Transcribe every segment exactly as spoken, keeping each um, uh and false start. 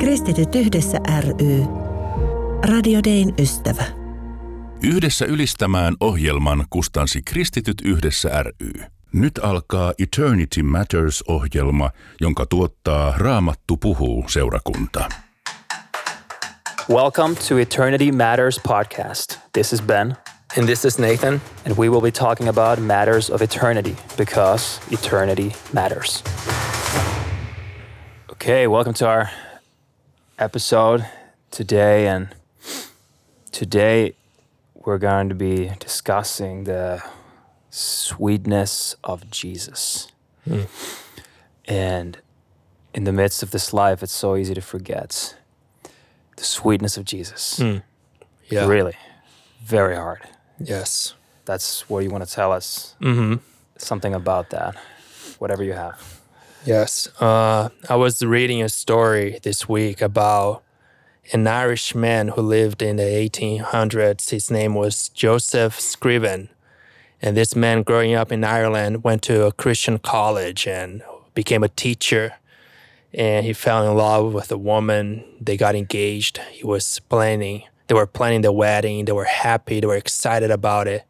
Kristityt yhdessä ry. Radio Dayn ystävä. Yhdessä ylistämään ohjelman kustansi Kristityt yhdessä ry. Nyt alkaa Eternity Matters-ohjelma, jonka tuottaa Raamattu puhuu -seurakunta. Welcome to Eternity Matters podcast. This is Ben. And this is Nathan. And we will be talking about matters of eternity because eternity matters. Okay, welcome to our episode today. And today we're going to be discussing the sweetness of Jesus. Mm. And in the midst of this life, it's so easy to forget the sweetness of Jesus. Mm. Yeah. Really, very hard. Yes. That's what you want to tell us. Mm-hmm. Something about that, whatever you have. Yes. Uh, I was reading a story this week about an Irish man who lived in the eighteen hundreds. His name was Joseph Scriven. And this man growing up in Ireland went to a Christian college and became a teacher. And he fell in love with a woman. They got engaged. He was planning, they were planning the wedding. They were happy. They were excited about it.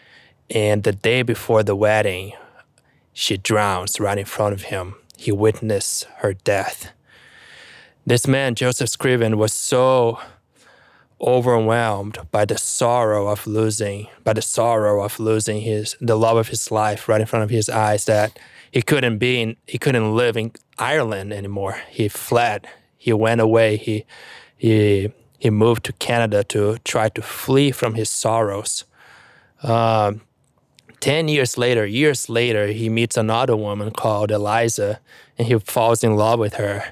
And the day before the wedding, she drowns right in front of him. He witnessed her death. This man, Joseph Scriven, was so overwhelmed by the sorrow of losing, by the sorrow of losing his, the love of his life right in front of his eyes, that he couldn't be in, he couldn't live in Ireland anymore. He fled. He went away. He, he, he moved to Canada to try to flee from his sorrows. Um, Ten years later, years later, he meets another woman called Eliza, and he falls in love with her.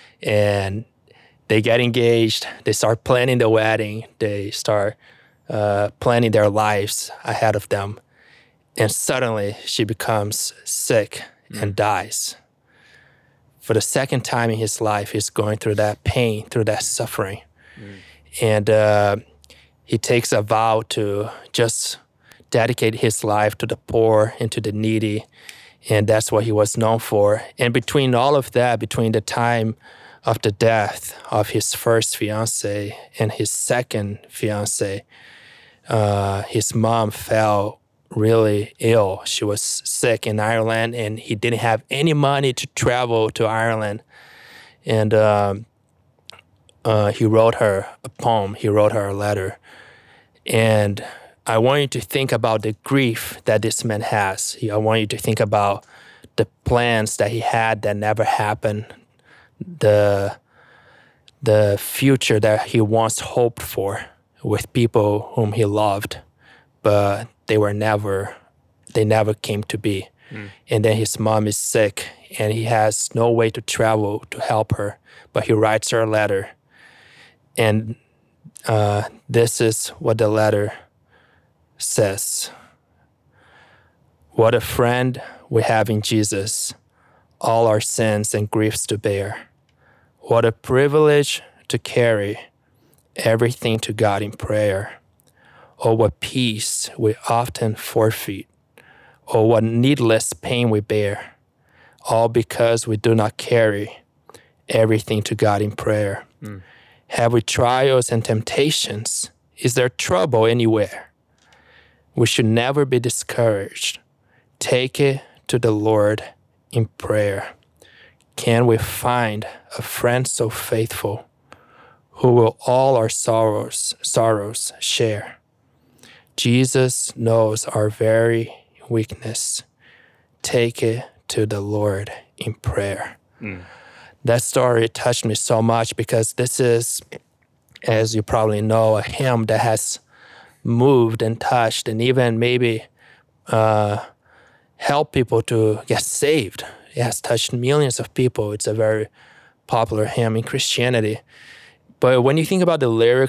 And they get engaged. They start planning the wedding. They start uh, planning their lives ahead of them. And suddenly, she becomes sick mm. and dies. For the second time in his life, he's going through that pain, through that suffering. Mm. And uh, he takes a vow to just dedicate his life to the poor and to the needy. And that's what he was known for. And between all of that, between the time of the death of his first fiancée and his second fiancée, uh, his mom fell really ill. She was sick in Ireland, and he didn't have any money to travel to Ireland. And um, uh, he wrote her a poem. He wrote her a letter. And I want you to think about the grief that this man has. I want you to think about the plans that he had that never happened, the, the future that he once hoped for with people whom he loved, but they were never, they never came to be. Mm. And then his mom is sick, and he has no way to travel to help her, but he writes her a letter. And uh, this is what the letter says. What a friend we have in Jesus, all our sins and griefs to bear. What a privilege to carry everything to God in prayer. Oh, what peace we often forfeit. Oh, what needless pain we bear. All because we do not carry everything to God in prayer. Mm. Have we trials and temptations? Is there trouble anywhere? We should never be discouraged. Take it to the Lord in prayer. Can we find a friend so faithful who will all our sorrows, sorrows share? Jesus knows our very weakness. Take it to the Lord in prayer. Mm. That story touched me so much because this is, as you probably know, a hymn that has moved and touched and even maybe uh, helped people to get saved. It has touched millions of people. It's a very popular hymn in Christianity. But when you think about the lyrics